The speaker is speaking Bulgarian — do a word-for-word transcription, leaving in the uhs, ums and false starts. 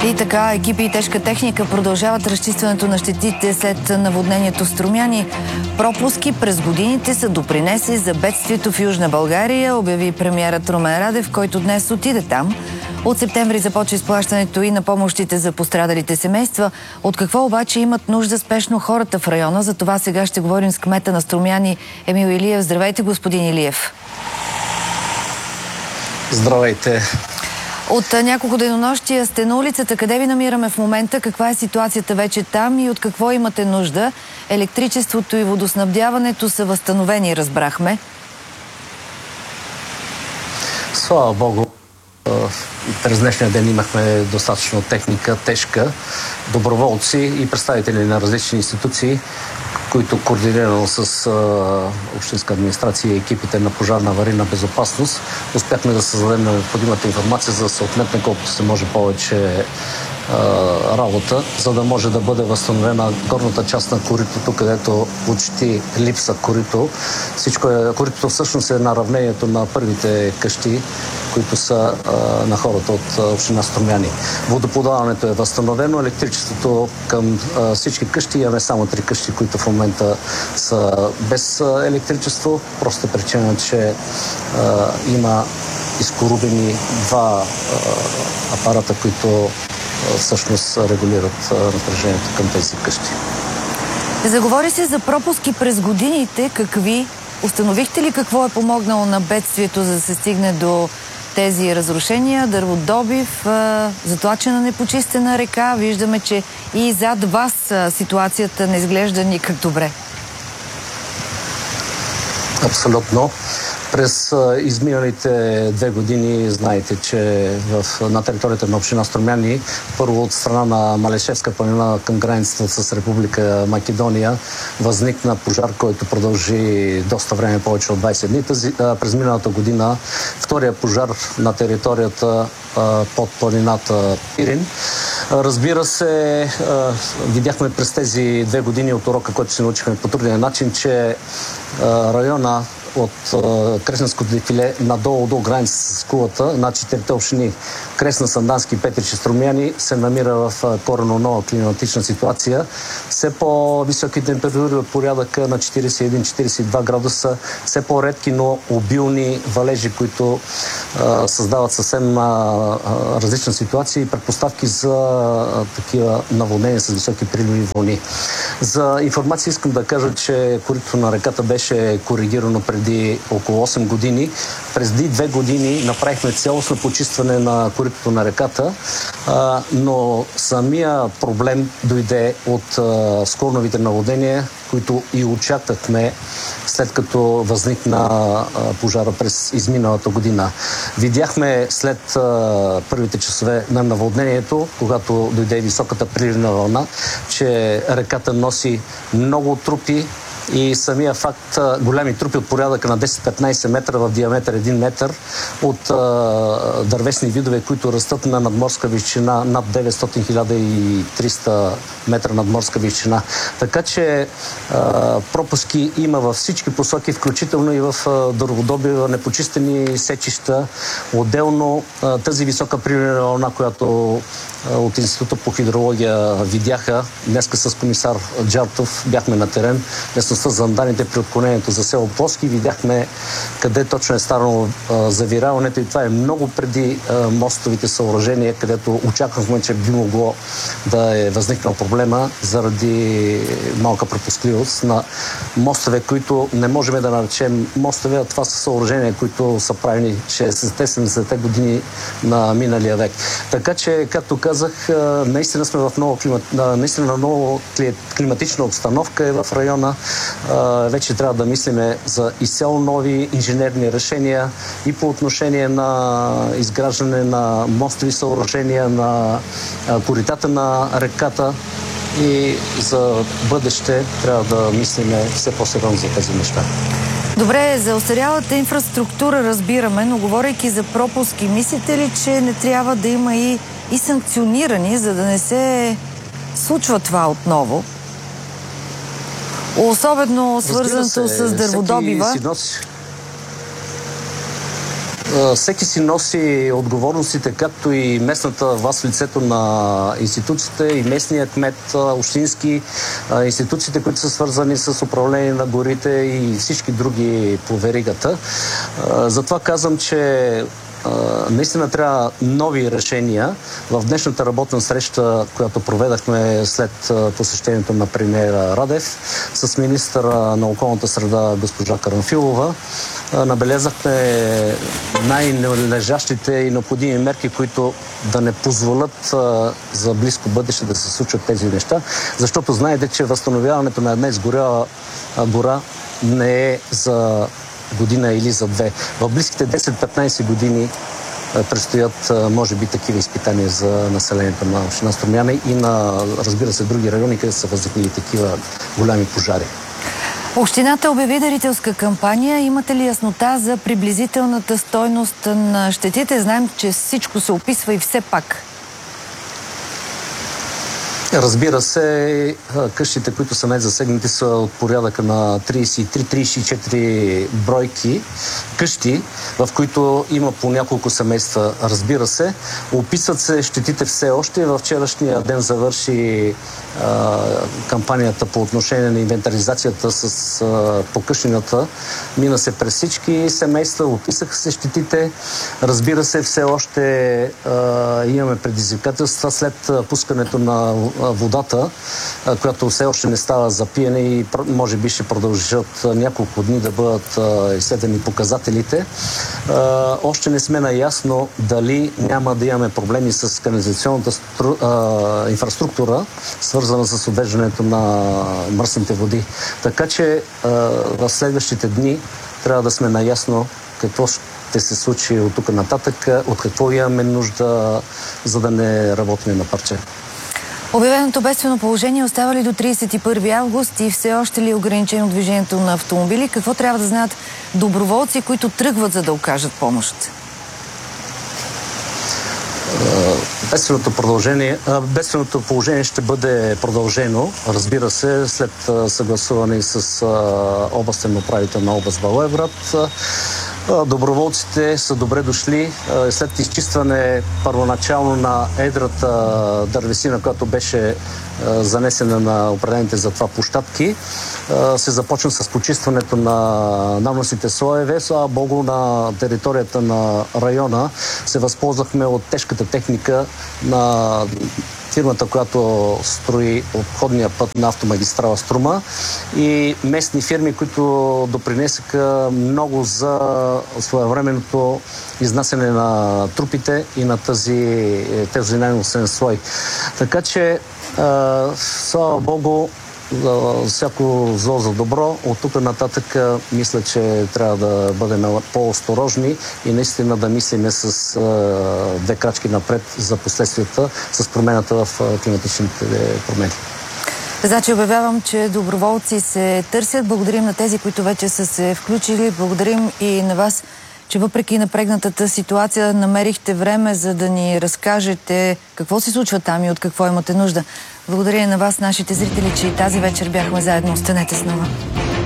И така, екипи и тежка техника продължават разчистването на щетите след наводнението в Струмяни. Пропуски през годините са допринесли за бедствието в Южна България, обяви премиерът Румен Радев, който днес отиде там. От септември започва изплащането и на помощите за пострадалите семейства. От какво обаче имат нужда спешно хората в района? За това сега ще говорим с кмета на Струмяни Емил Илиев. Здравейте, господин Илиев. Здравейте. От няколко денонощия сте на улицата. Къде ви намираме в момента? Каква е ситуацията вече там и от какво имате нужда? Електричеството и водоснабдяването са възстановени, разбрахме. Слава Богу. През днешния ден имахме достатъчно техника, тежка, доброволци и представители на различни институции, които координирано с а, общинска администрация и екипите на пожарна аварийна безопасност успяхме да създадем необходимата информация, за да се отметне колкото се може повече а, работа, за да може да бъде възстановена горната част на коритото, където почти липса корито. Всичко е, коритото всъщност е наравнението на първите къщи, които са а, на хората от а, община Струмяни. Водоподаването е възстановено, електричеството към а, всички къщи, имаме само три къщи, които в момента са без а, електричество. Просто причина, че а, има изкорубени два а, апарата, които а, всъщност регулират а, напрежението към тези къщи. Заговори се за пропуски през годините. Какви? Установихте ли какво е помогнало на бедствието, за да се стигне до тези разрушения, дърводобив, затлачена непочистена река? Виждаме, че и зад вас ситуацията не изглежда никак добре. Абсолютно. През изминалите две години знаете, че в, на територията на община Струмяни, първо от страна на Малешевска планина към границата с Република Македония, възникна пожар, който продължи доста време, повече от двайсет дни. Тази, а, през миналата година втория пожар на територията а, под планината Пирин. А, разбира се, а, видяхме през тези две години от урока, който се научихме по трудния начин, че а, района от Кресненското дефиле надолу до граница с Кулата, на четирите общини Кресна, Сандански, Петрич и Струмяни, се намира в коренно нова климатична ситуация. Все по-високи температури от порядъка на четирийсет и един - четирийсет и два градуса, все по-редки, но обилни валежи, които а, създават съвсем а, различна ситуация и предпоставки за а, такива наводнения с високи приливни вълни. За информация искам да кажа, че коритото на реката беше коригирано преди около осем години. Преди две години направихме цялостно почистване на коритото на реката, а, но самия проблем дойде от а, склоновите наводнения, които и очаквахме след като възникна а, пожара през изминалата година. Видяхме след а, първите часове на наводнението, когато дойде високата приливна вълна, че реката носи много трупи, и самия факт, голями трупи от порядъка на десет - петнайсет метра в диаметър един метър от а, дървесни видове, които растат на надморска височина над деветстотин - хиляда и триста метра надморска височина. Така че а, пропуски има във всички посоки, включително и в дърводобива, непочистени сечища. Отделно а, тази висока приливна вълна, която а, от Института по хидрология видяха, днеска с комисар Джартов бяхме на терен, с занданите при отклонението за село Плоски. Видяхме къде точно е станало завиряването и това е много преди а, мостовите съоръжения, където очаквахме, че би могло да е възникнал проблема заради малка пропускливост на мостове, които не можем да наречем мостове, а това са съоръжения, които са правени шейсетдесетте - седемдесетте години на миналия век. Така че, както казах, наистина сме в много климат, наистина много климатична обстановка е в района. Вече трябва да мислиме за изцяло нови инженерни решения и по отношение на изграждане на мостови съоръжения, на коритата на реката, и за бъдеще трябва да мислиме все по-сериозно за тези неща. Добре, за остарялата инфраструктура разбираме, но говорейки за пропуски, мислите ли, че не трябва да има и, и санкционирани, за да не се случва това отново? Особено свързаното с дърводобива. Всеки си носи отговорностите, както и местната власт в лицето на институциите, и местния кмет, общински, институциите, които са свързани с управление на горите и всички други по веригата. Затова казвам, че наистина трябва нови решения. В днешната работна среща, която проведахме след посещението на премиера Радев с министъра на околната среда госпожа Карамфилова, набелязахме най-належащите и необходими мерки, които да не позволят за близко бъдеще да се случват тези неща. Защото знаете, че възстановяването на една изгоряла гора не е за година или за две. В близките десет-петнайсет години предстоят, може би, такива изпитания за населението на община Струмяни и на, разбира се, други райони, където са възникнали такива голями пожари. Общината обяви дарителска кампания. Имате ли яснота за приблизителната стойност на щетите? Знаем, че всичко се описва и все пак. Разбира се, къщите, които са най-засегнати, са от порядъка на трийсет и три - трийсет и четири бройки къщи, в които има по няколко семейства. Разбира се, описват се щетите все още. Във вчерашния ден завърши а, кампанията по отношение на инвентаризацията с а, покъщнината. Мина се през всички семейства, описаха се щетите. Разбира се, все още а, имаме предизвикателства след пускането на водата, която все още не става за пиене и може би ще продължат няколко дни да бъдат изследвани показателите. Още не сме наясно дали няма да имаме проблеми с канализационната стру... инфраструктура, свързана с отвеждането на мръсните води. Така че в следващите дни трябва да сме наясно какво ще се случи от тук нататък, от какво имаме нужда, за да не работим на парче. Обявеното бедствено положение остава ли до трийсет и първи август и все още ли е ограничено движението на автомобили? Какво трябва да знаят доброволци, които тръгват, за да окажат помощ? Бедственото продължение, бедственото положение ще бъде продължено, разбира се, след съгласуване с областен управител на област Благоевград. Доброволците са добре дошли. След изчистване първоначално на едрата дървесина, която беше занесена на определените за това площадки, се започна с почистването на наносните слоеве. Слава Богу, на територията на района се възползвахме от тежката техника на фирмата, която строи обходния път на автомагистрала Струма, и местни фирми, които допринесаха много за своевременното изнасяне на трупите и на тази, тези наносен слой. Така че, слава Богу, всяко зло за добро. От тук нататък мисля, че трябва да бъдем по-осторожни и наистина да мислиме с а, две крачки напред за последствията с промената в климатичните промени. Значи обявявам, че доброволци се търсят. Благодарим на тези, които вече са се включили. Благодарим и на вас, че въпреки напрегнатата ситуация намерихте време, за да ни разкажете какво се случва там и от какво имате нужда. Благодаря и на вас, нашите зрители, че и тази вечер бяхме заедно. Останете с нова.